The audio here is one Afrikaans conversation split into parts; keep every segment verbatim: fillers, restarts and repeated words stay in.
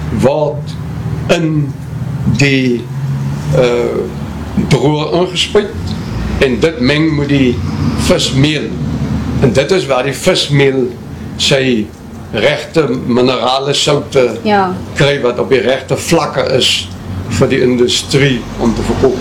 word in die uh, broer ingespuit en dit meng met die vismeel. En dit is waar die vismeel sy regte minerale soutte ja. kry wat op die regte vlakke is vir die industrie om te verkoop.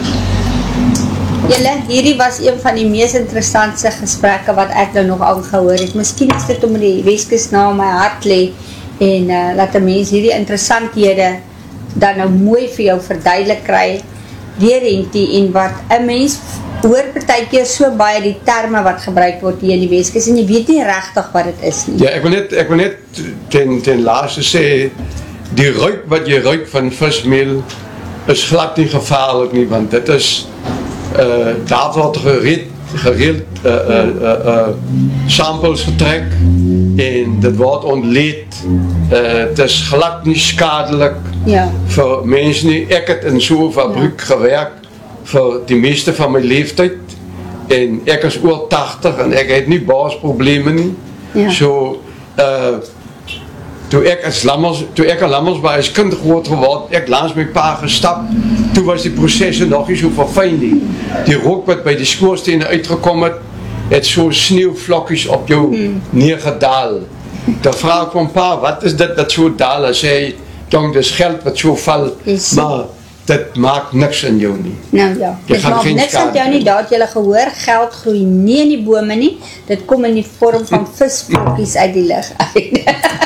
Julle, hierdie was een van die mees interessantste gesprekke wat ek nou nog aangehoor het. Miskien is dit om die Weskus na my hart lê en uh, laat 'n mens hierdie interessanthede dan nou mooi vir jou verduidelik kry deur Henty, en wat 'n mens hoor partykeer so baie die terme wat gebruik word hier in die Weskus en jy weet nie regtig wat dit is nie. Ja, ek wil net ek wil net ten ten laaste sê die ruik wat jy ruik van vismeel is glad nie gevaarlik nie, want dit is uh, daar word gereed gereeld uh, uh, uh, uh, samples getrek en dit word ontleed. Uh, het is glad nie skadelik ja. vir mense nie. Ek het in so'n fabriek ja. gewerk vir die meeste van my leeftyd en ek is oor tachtig en ek het nie baasprobleme nie. Ja. So uh, toe ek as Lammers, toe ek in Lammersbaai as kind groot geword, ek langs my pa gestap, toe was die prosesse nog nie so verfyn nie. Die rook wat by die skoorstene uitgekom het, het so sneeuwvlokkies op jou hmm. neergedaal. Dan vraag ek van pa, wat is dit dat so daal? Hy sê, jong, dis geld wat so val, yes. maar dit maak niks in jou nie. Nou ja, dit maak niks in jou nie, daar het julle gehoor, geld groei nie in die bome nie, dit kom in die vorm van visvlokkies uit die lug uit.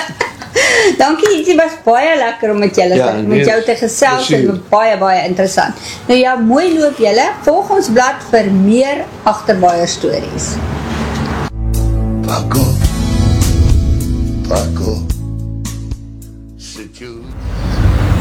Dankie, dit was baie lekker om met julle, ja, met jou te gesels en baie, baie interessant. Nou ja, mooi loop julle, volg ons blad vir meer agterbaier stories. Paco, Paco, sit you.